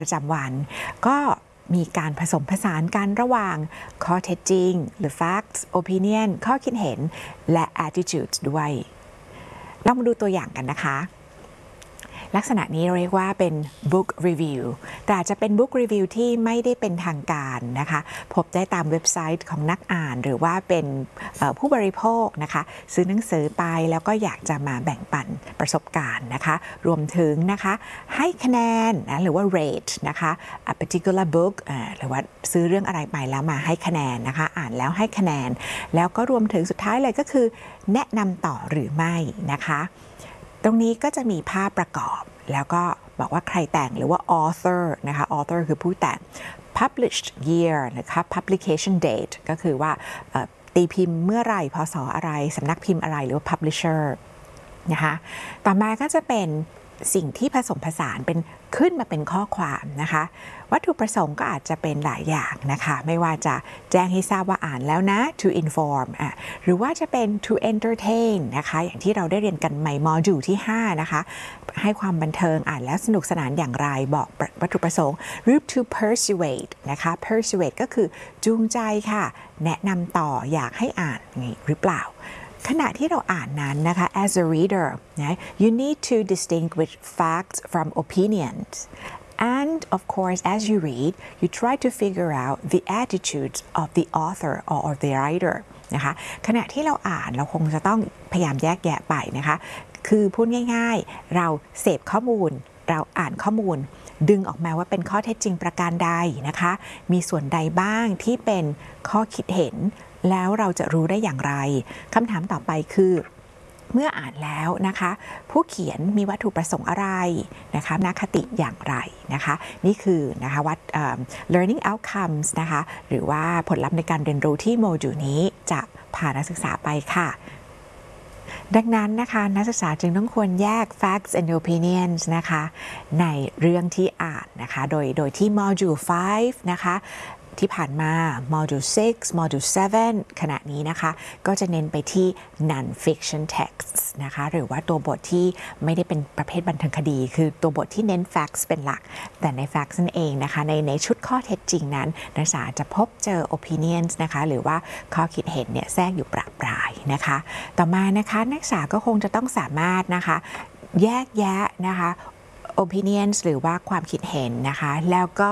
ประจำวันก็มีการผสมผสานกันระหว่างข้อเท็จจริงหรือ facts opinion ข้อคิดเห็นและ attitudes ด้วยเรามาดูตัวอย่างกันนะคะลักษณะนี้เราเรียกว่าเป็น book review แต่อาจจะเป็น book review ที่ไม่ได้เป็นทางการนะคะพบได้ตามเว็บไซต์ของนักอ่านหรือว่าเป็นผู้บริโภคนะคะซื้อหนังสือไปแล้วก็อยากจะมาแบ่งปันประสบการณ์นะคะรวมถึงนะคะให้คะแนนหรือว่า rate นะคะ a particular book หรือว่าซื้อเรื่องอะไรไปแล้วมาให้คะแนนนะคะอ่านแล้วให้คะแนนแล้วก็รวมถึงสุดท้ายเลยก็คือแนะนำต่อหรือไม่นะคะตรงนี้ก็จะมีภาพประกอบแล้วก็บอกว่าใครแต่งหรือว่า author นะคะ author คือผู้แต่ง published year นะคะ publication date ก็คือว่าตีพิมพ์เมื่อไหร่พศอะไรสำนักพิมพ์อะไรหรือว่า publisher นะคะต่อมาก็จะเป็นสิ่งที่ผสมผสานเป็นขึ้นมาเป็นข้อความนะคะวัตถุประสงค์ก็อาจจะเป็นหลายอย่างนะคะไม่ว่าจะแจ้งให้ทราบว่าอ่านแล้วนะ to inform หรือว่าจะเป็น to entertain นะคะอย่างที่เราได้เรียนกันใหม่โมดูลที่5นะคะให้ความบันเทิงอ่านแล้วสนุกสนานอย่างไรบอกวัตถุประสงค์หรือ to persuade นะคะ persuade ก็คือจูงใจค่ะแนะนำต่ออยากให้อ่านหรือเปล่าขณะที่เราอ่านนั้นนะคะ as a reader you need to distinguish facts from opinions and of course as you read you try to figure out the attitudes of the author or the writer นะคะขณะที่เราอ่านเราคงจะต้องพยายามแยกแยะไปนะคะคือพูดง่ายๆเราเสพข้อมูลเราอ่านข้อมูลดึงออกมาว่าเป็นข้อเท็จจริงประการใดนะคะมีส่วนใดบ้างที่เป็นข้อคิดเห็นแล้วเราจะรู้ได้อย่างไรคำถามต่อไปคือเมื่ออ่านแล้วนะคะผู้เขียนมีวัตถุประสงค์อะไรนะคะนักคติอย่างไรนะคะนี่คือนะคะวัดlearning outcomes นะคะหรือว่าผลลัพธ์ในการเรียนรู้ที่โมดูลนี้จะพานักศึกษาไปค่ะดังนั้นนะคะนักศึกษาจึงต้องควรแยก facts and opinions นะคะในเรื่องที่อ่านนะคะโดยที่โมดูล5นะคะที่ผ่านมาโมดูล6โมดูล7ขณะนี้นะคะก็จะเน้นไปที่ non-fiction texts นะคะหรือว่าตัวบทที่ไม่ได้เป็นประเภทบันเทิงคดีคือตัวบทที่เน้น facts เป็นหลักแต่ใน facts นั่นเองนะคะในชุดข้อเท็จจริงนั้นนักศึกษาจะพบเจอ opinions นะคะหรือว่าข้อคิดเห็นเนี่ยแทรกอยู่ประปรายนะคะต่อมานะคะนักศึกษาก็คงจะต้องสามารถนะคะแยกแยะนะคะ opinions หรือว่าความคิดเห็นนะคะแล้วก็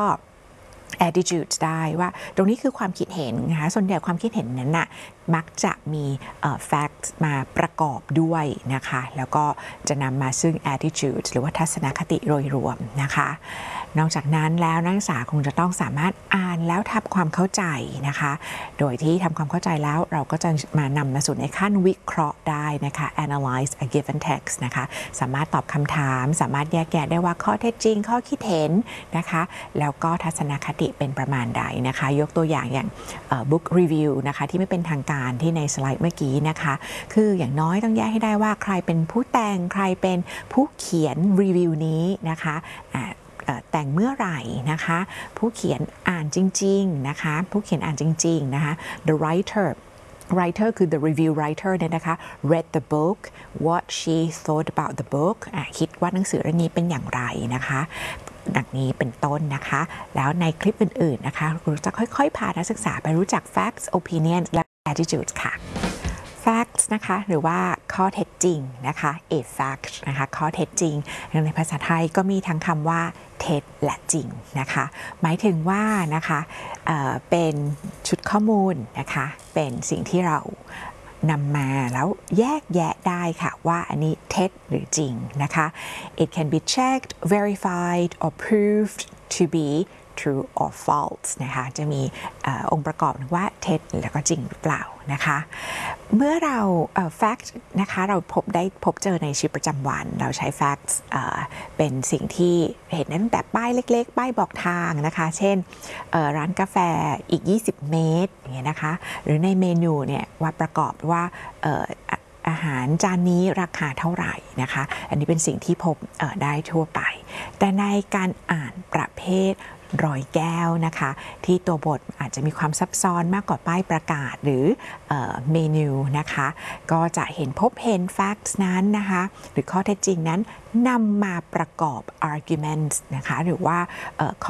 attitudes ได้ว่าตรงนี้คือความคิดเห็นนะคะส่วนใหญ่ความคิดเห็นนั้นน่ะมักจะมีfacts มาประกอบด้วยนะคะแล้วก็จะนำมาซึ่ง attitudes หรือว่าทัศนคติโดยรวมนะคะนอกจากนั้นแล้วนักศึกษาคงจะต้องสามารถอ่านแล้วทำความเข้าใจนะคะโดยที่ทำความเข้าใจแล้วเราก็จะมานำมาสู่ในขั้นวิเคราะห์ได้นะคะ analyze a given text นะคะสามารถตอบคำถามสามารถแยกแยะได้ว่าข้อเท็จจริงข้อคิดเห็นนะคะแล้วก็ทัศนคติเป็นประมาณใดนะคะยกตัวอย่างbook review นะคะที่ไม่เป็นทางการที่ในสไลด์เมื่อกี้นะคะคืออย่างน้อยต้องแยกให้ได้ว่าใครเป็นผู้แต่งใครเป็นผู้เขียนรีวิวนี้นะคะแต่งเมื่อไหร่นะคะผู้เขียนอ่านจริงๆนะคะผู้เขียนอ่านจริงๆนะคะ the writer คือ the review writer เนี่ยนะคะ read the book what she thought about the book คิดว่าหนังสือเรื่องนี้เป็นอย่างไรนะคะดังนี้เป็นต้นนะคะแล้วในคลิปอื่นๆนะคะครูจะค่อยๆพานักศึกษาไปรู้จัก facts opinions และ attitudes ค่ะ facts นะคะหรือว่าข้อเท็จจริงนะคะ a fact นะคะข้อเท็จจริงในภาษาไทยก็มีทั้งคำว่าเท็จและจริงนะคะหมายถึงว่านะคะเป็นชุดข้อมูลนะคะเป็นสิ่งที่เรานำมาแล้วแยกแยะได้ค่ะว่าอันนี้เท็จหรือจริงนะคะ it can be checked verified or proved to be true or false นะคะจะมีองค์ประกอบว่าเท็จแล้วก็จริงหรือเปล่านะคะเมื่อเราfact นะคะเราพบเจอในชีวิตประจำวันเราใช้ facts เป็นสิ่งที่เห็นตั้งแต่ป้ายเล็กๆป้ายบอกทางนะคะเช่นร้านกาแฟอีก20 เมตรอย่างเงี้ยนะคะหรือในเมนูเนี่ยว่าประกอบว่าอาหารจานนี้ราคาเท่าไหร่นะคะอันนี้เป็นสิ่งที่พบได้ทั่วไปแต่ในการอ่านประเภทร้อยแก้วนะคะที่ตัวบทอาจจะมีความซับซ้อนมากกว่าป้ายประกาศหรือเมนูนะคะก็จะพบเห็น facts นั้นนะคะหรือข้อเท็จจริงนั้นนำมาประกอบ arguments นะคะหรือว่า